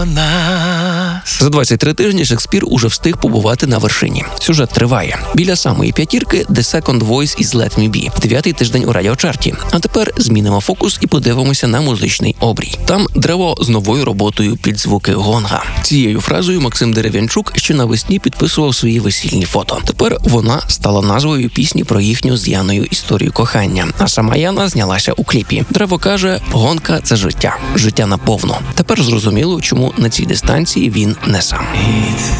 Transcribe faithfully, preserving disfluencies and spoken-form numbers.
про нас. За двадцять три тижні Шекспір уже встиг побувати на вершині. Сюжет триває. Біля самої п'ятірки The Second Voice із Let Me Be. Дев'ятий тиждень у радіочарті. А тепер змінимо фокус і подивимося на музичний обрій. Там древо з новою роботою під звуки гонга. Цією фразою Максим Дерев'янчук ще навесні підписував свої весільні фото. Тепер вона стала назвою пісні про їхню з Яною історію кохання. А сама Яна знялася у кліпі. Древо каже, гонка – це життя. Життя наповну. Тепер зрозуміло, чому на цій дистанції він не сам.